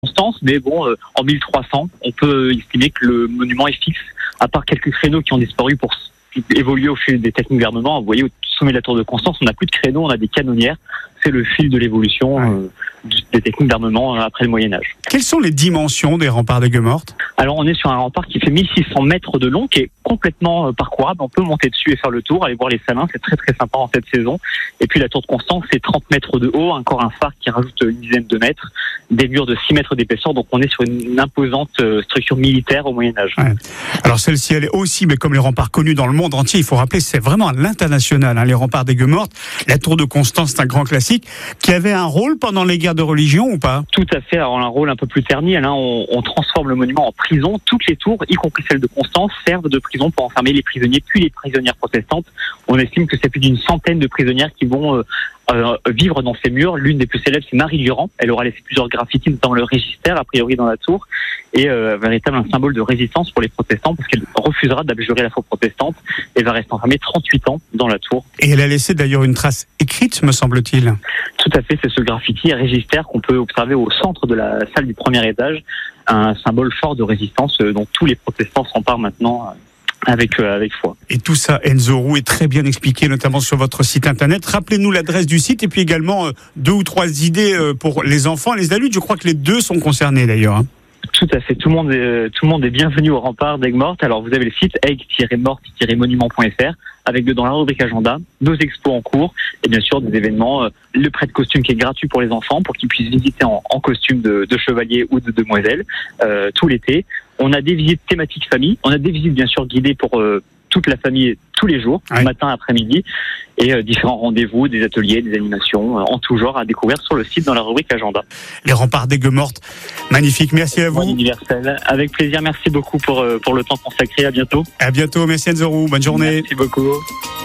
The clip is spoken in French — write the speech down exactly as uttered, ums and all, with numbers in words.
Constance, mais bon, euh, en mille trois cents, on peut estimer que le monument est fixe, à part quelques créneaux qui ont disparu pour évoluer au fil des techniques d'armement. Vous voyez, au sommet de la tour de Constance, on n'a plus de créneaux, on a des canonnières. C'est le fil de l'évolution ouais. euh, des techniques d'armement après le Moyen-Âge. Quelles sont les dimensions des remparts d'Aigues-Mortes ? Alors, on est sur un rempart qui fait mille six cents mètres de long, qui est complètement euh, parcourable. On peut monter dessus et faire le tour, aller voir les salins, c'est très très sympa en cette saison. Et puis la tour de Constance, c'est trente mètres de haut, encore un phare qui rajoute une dizaine de mètres, des murs de six mètres d'épaisseur. Donc on est sur une imposante euh, structure militaire au Moyen-Âge. Ouais. Alors celle-ci, elle est aussi, mais comme les remparts connus dans le monde entier, il faut rappeler, c'est vraiment à l'international, hein, les remparts d'Aigues-Mortes. La tour de Constance, c'est un grand classique, qui avait un rôle pendant les guerres de religion ou pas ? Tout à fait, alors un rôle un peu plus terni. Là, on, on transforme le monument en prison. Toutes les tours, y compris celle de Constance, servent de prison pour enfermer les prisonniers, puis les prisonnières protestantes. On estime que c'est plus d'une centaine de prisonnières qui vont euh, euh, vivre dans ces murs. L'une des plus célèbres, c'est Marie Durand. Elle aura laissé plusieurs graffitis dans le register, a priori dans la tour, et euh, véritable un symbole de résistance pour les protestants, parce qu'elle refusera d'abjurer la foi protestante et va rester enfermée trente-huit ans dans la tour. Et elle a laissé d'ailleurs une trace écrite, me semble-t-il. Tout à fait, c'est ce graffiti register qu'on peut observer au centre de la salle du premier étage, un symbole fort de résistance dont tous les protestants s'emparent maintenant avec, euh, avec foi. Et tout ça, Enzo Roux, est très bien expliqué, notamment sur votre site internet. Rappelez-nous l'adresse du site et puis également euh, deux ou trois idées euh, pour les enfants et les adultes. Je crois que les deux sont concernés d'ailleurs. Hein. Tout à fait, tout le monde est, tout le monde est bienvenu au rempart d'Aigues-Mortes. Alors vous avez le site aigues mortes monument point f r avec dedans la rubrique agenda, nos expos en cours et bien sûr des événements, euh, le prêt de costume qui est gratuit pour les enfants pour qu'ils puissent visiter en, en costume de, de chevalier ou de demoiselle euh, tout l'été. On a des visites thématiques famille, on a des visites bien sûr guidées pour euh, toute la famille tous les jours, ouais. matin, après-midi, et euh, différents rendez-vous, des ateliers, des animations, euh, en tout genre à découvrir sur le site dans la rubrique agenda. Les remparts d'Aigues-Mortes, magnifique, merci à vous. Universel, avec plaisir, merci beaucoup pour, euh, pour le temps consacré, à bientôt. À bientôt, merci Enzo Roux, bonne journée. Merci beaucoup.